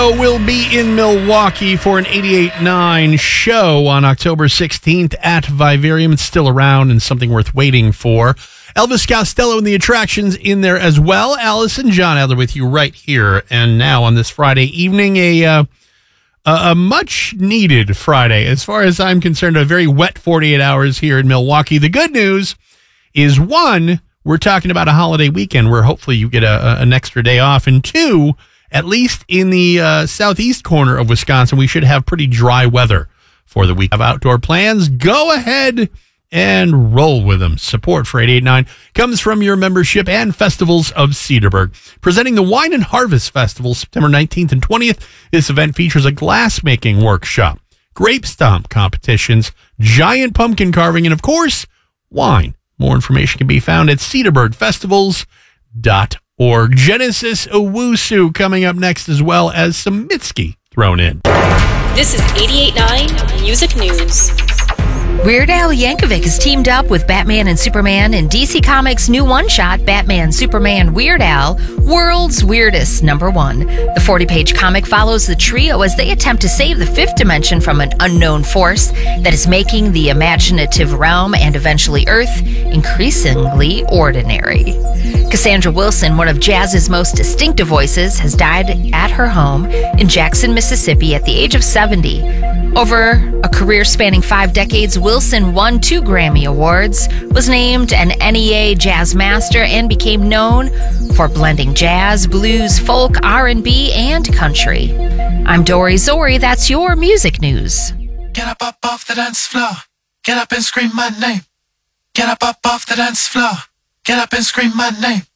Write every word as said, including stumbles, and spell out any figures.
Will be in Milwaukee for an eighty-eight point nine show on October sixteenth at Vivarium. It's still around and something worth waiting for. Elvis Costello and the Attractions in there as well. Alice and John Adler with you right here and now on this Friday evening. A, uh, a, a much-needed Friday. As far as I'm concerned, a very wet forty-eight hours here in Milwaukee. The good news is, one, we're talking about a holiday weekend where hopefully you get a, a, an extra day off, and two, at least in the uh, southeast corner of Wisconsin, we should have pretty dry weather for the week. Have outdoor plans? Go ahead and roll with them. Support for eighty-eight point nine comes from your membership and Festivals of Cedarburg. Presenting the Wine and Harvest Festival, September nineteenth and twentieth. This event features a glass-making workshop, grape stomp competitions, giant pumpkin carving, and, of course, wine. More information can be found at cedarburg festivals dot org. Genesis Owusu coming up next, as well as some Mitski thrown in. This is eighty-eight point nine Music News. Weird Al Yankovic has teamed up with Batman and Superman in D C Comics' new one-shot, Batman Superman Weird Al, World's Weirdest Number One. The forty-page comic follows the trio as they attempt to save the fifth dimension from an unknown force that is making the imaginative realm and eventually Earth increasingly ordinary. Cassandra Wilson, one of jazz's most distinctive voices, has died at her home in Jackson, Mississippi at the age of seventy. Over a career spanning five decades, Wilson won two Grammy Awards, was named an N E A Jazz Master, and became known for blending jazz, blues, folk, R and B, and country. I'm Dory Zori. That's your music news. Get up, up off the dance floor. Get up and scream my name. Get up, up off the dance floor. Get up and scream my name.